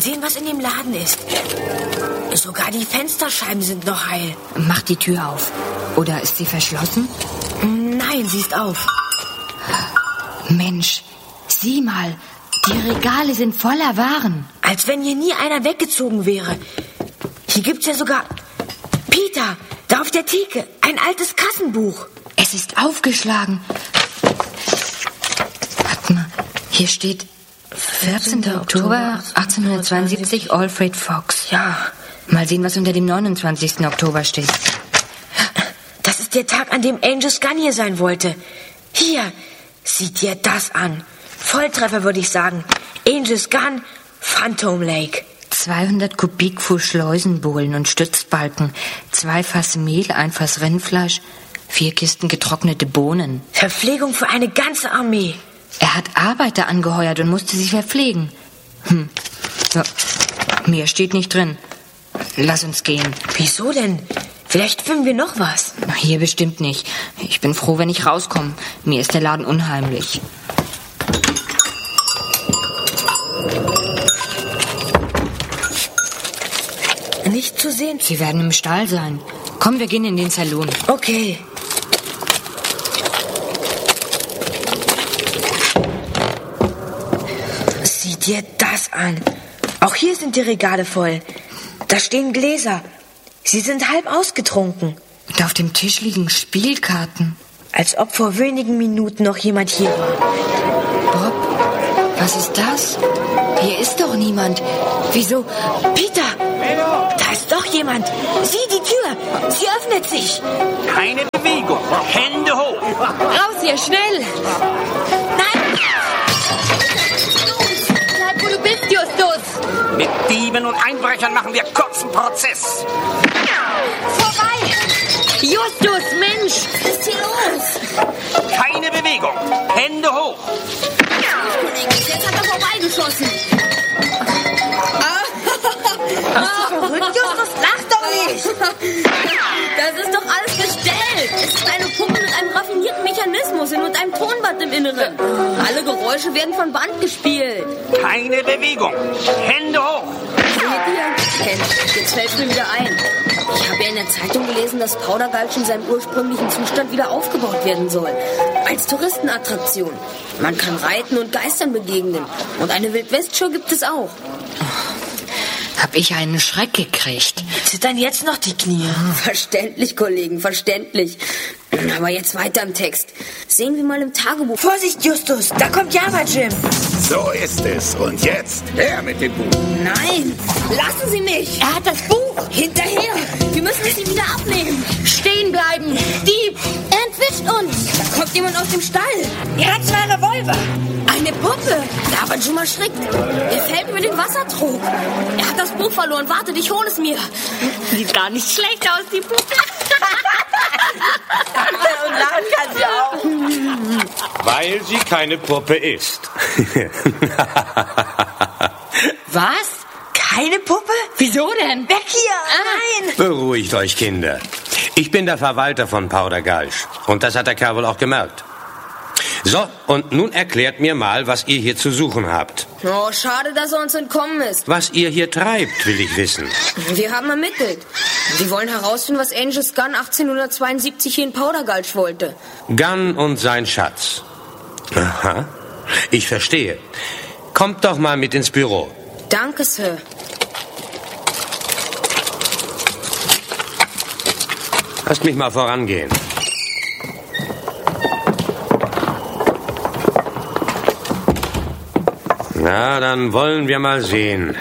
sehen, was in dem Laden ist. Sogar die Fensterscheiben sind noch heil. Mach die Tür auf. Oder ist sie verschlossen? Nein, sie ist auf. Mensch, sieh mal. Die Regale sind voller Waren. Als wenn hier nie einer weggezogen wäre. Hier gibt's ja sogar... Peter, da auf der Theke. Ein altes Kassenbuch. Es ist aufgeschlagen. Warte mal, hier steht 14. Oktober 1872, Alfred Fox. Ja. Mal sehen, was unter dem 29. Oktober steht. Das ist der Tag, an dem Angus Gunn hier sein wollte. Hier, sieh dir das an. Volltreffer, würde ich sagen. Angus Gunn, Phantom Lake. 200 Kubikfuß Schleusenbohlen und Stützbalken, 2 Fass Mehl, 1 Fass Rindfleisch, 4 Kisten getrocknete Bohnen. Verpflegung für eine ganze Armee. Er hat Arbeiter angeheuert und musste sie verpflegen. Ja, mehr steht nicht drin. Lass uns gehen. Wieso denn? Vielleicht finden wir noch was. Hier bestimmt nicht. Ich bin froh, wenn ich rauskomme. Mir ist der Laden unheimlich. Nicht zu sehen. Sie werden im Stall sein. Komm, wir gehen in den Salon. Okay. Sieh dir das an. Auch hier sind die Regale voll. Da stehen Gläser. Sie sind halb ausgetrunken. Und auf dem Tisch liegen Spielkarten. Als ob vor wenigen Minuten noch jemand hier war. Bob, was ist das? Hier ist doch niemand. Wieso? Peter! Da ist doch jemand. Sieh die Tür. Sie öffnet sich. Keine Bewegung. Hände hoch. Raus hier, schnell! Nein! Bleib, wo du bist, Justus! Mit Dieben und Einbrechern machen wir kurzen Prozess. Vorbei! Justus, Mensch! Was ist hier los? Keine Bewegung. Hände hoch. Jetzt hat er vorbeigeschossen. Bist du verrückt, Justus? Lach doch nicht! Das ist doch alles gestellt. Es ist eine Puppe mit einem raffinierten Mechanismus und einem Tonband im Inneren. Alle Geräusche werden von Band gespielt. Keine Bewegung. Hände hoch. Seht ihr? Ken, jetzt fällt mir wieder ein. Ich habe ja in der Zeitung gelesen, dass Powder Gulch in seinem ursprünglichen Zustand wieder aufgebaut werden soll. Als Touristenattraktion. Man kann reiten und Geistern begegnen. Und eine Wildwest-Show gibt es auch. Hab ich einen Schreck gekriegt. Zittern jetzt noch die Knie. Verständlich, Kollegen, verständlich. Aber jetzt weiter im Text. Sehen wir mal im Tagebuch. Vorsicht, Justus, da kommt Java Jim. So ist es. Und jetzt her mit dem Buch. Nein, lassen Sie mich. Er hat das Buch. Hinterher. Wir müssen es ihm wieder abnehmen. Stehen bleiben! Dieb! Er entwischt uns. Da kommt jemand aus dem Stall. Er hat 2 Revolver. Eine Puppe. Der aber schon mal schreckt. Er fällt über den Wassertrog. Er hat das Buch verloren. Warte, ich hole es mir. Sieht gar nicht schlecht aus, die Puppe. Und lachen kann sie auch. Weil sie keine Puppe ist. Was? Keine Puppe? Wieso denn? Weg hier! Nein! Beruhigt euch, Kinder. Ich bin der Verwalter von Powder Gulch. Und das hat der Kerl wohl auch gemerkt. So, und nun erklärt mir mal, was ihr hier zu suchen habt. Oh, schade, dass er uns entkommen ist. Was ihr hier treibt, will ich wissen. Wir haben ermittelt. Wir wollen herausfinden, was Angus Gunn 1872 hier in Powder Gulch wollte. Gunn und sein Schatz. Aha, ich verstehe. Kommt doch mal mit ins Büro. Danke, Sir. Lasst mich mal vorangehen. Na, dann wollen wir mal sehen.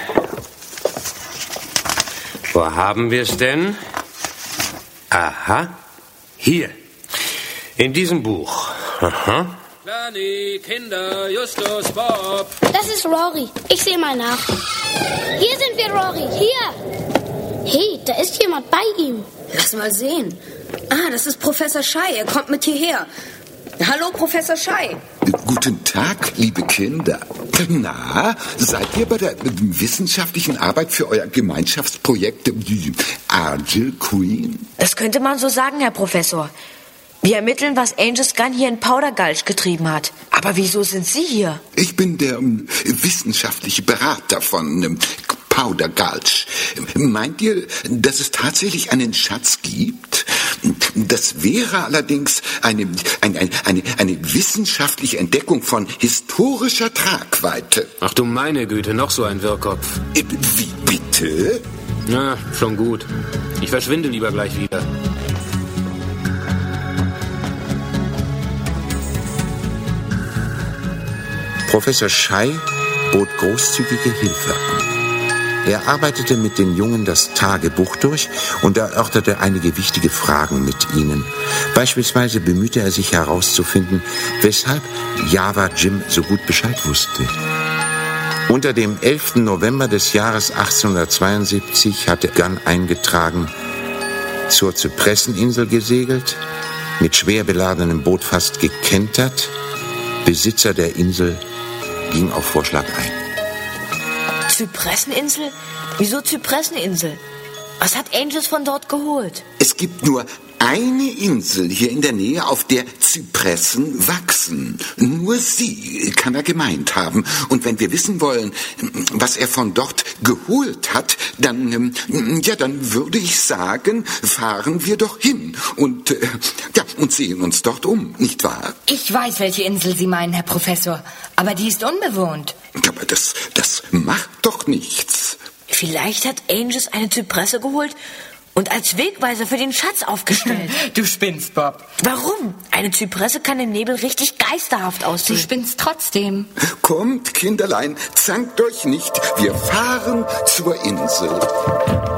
Wo haben wir es denn? Aha, hier. In diesem Buch. Aha. Lani, Kinder, Justus, Bob. Das ist Rory. Ich sehe mal nach. Hier sind wir, Rory. Hier. Hey, da ist jemand bei ihm. Lass mal sehen. Ah, das ist Professor Schei. Er kommt mit hierher. Hallo, Professor Schei. Guten Tag, liebe Kinder. Na, seid ihr bei der wissenschaftlichen Arbeit für euer Gemeinschaftsprojekt Argyle Queen? Das könnte man so sagen, Herr Professor. Wir ermitteln, was Angus Gunn hier in Powder Gulch getrieben hat. Aber wieso sind Sie hier? Ich bin der wissenschaftliche Berater von Powder Gulch. Meint ihr, dass es tatsächlich einen Schatz gibt? Das wäre allerdings eine wissenschaftliche Entdeckung von historischer Tragweite. Ach du meine Güte, noch so ein Wirrkopf. Wie bitte? Na, schon gut. Ich verschwinde lieber gleich wieder. Professor Schei bot großzügige Hilfe an. Er arbeitete mit den Jungen das Tagebuch durch und erörterte einige wichtige Fragen mit ihnen. Beispielsweise bemühte er sich herauszufinden, weshalb Java Jim so gut Bescheid wusste. Unter dem 11. November des Jahres 1872 hatte Gunn eingetragen, zur Zypresseninsel gesegelt, mit schwer beladenem Boot fast gekentert. Besitzer der Insel ging auf Vorschlag ein. Zypresseninsel? Wieso Zypresseninsel? Was hat Angels von dort geholt? Es gibt nur eine Insel hier in der Nähe, auf der Zypressen wachsen. Nur sie kann er gemeint haben. Und wenn wir wissen wollen, was er von dort geholt hat, dann würde ich sagen, fahren wir doch hin und sehen uns dort um, nicht wahr? Ich weiß, welche Insel Sie meinen, Herr Professor, aber die ist unbewohnt. Aber das macht doch nichts. Vielleicht hat Angels eine Zypresse geholt und als Wegweiser für den Schatz aufgestellt. Du spinnst, Bob. Warum? Eine Zypresse kann im Nebel richtig geisterhaft aussehen. Du spinnst trotzdem. Kommt, Kinderlein, zankt euch nicht. Wir fahren zur Insel.